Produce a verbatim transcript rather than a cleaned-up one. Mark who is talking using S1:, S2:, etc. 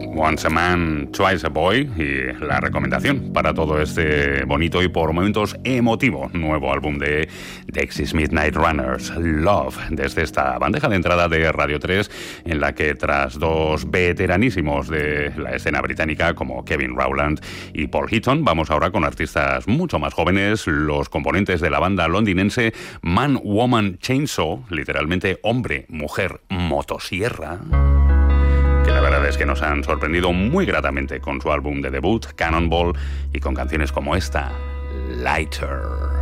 S1: Once a Man, Twice a Boy, y la recomendación para todo este bonito y por momentos emotivo nuevo álbum de Dexys Midnight Runners, Love, desde esta bandeja de entrada de Radio tres, en la que tras dos veteranísimos de la escena británica como Kevin Rowland y Paul Heaton, vamos ahora con artistas mucho más jóvenes, los componentes de la banda londinense Man Woman Chainsaw, literalmente hombre, mujer, motosierra, que la verdad es que nos han sorprendido muy gratamente con su álbum de debut, Cannonball, y con canciones como esta, Lighter.